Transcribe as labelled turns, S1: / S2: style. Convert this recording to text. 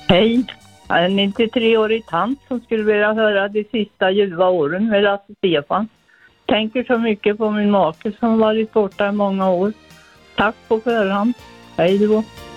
S1: Hej, jag är en 93-årig tant som skulle vilja höra de sista ljuva åren med Lasse Stefan. Tänker så mycket på min make som varit borta i många år. Tack på förhand. Hej då.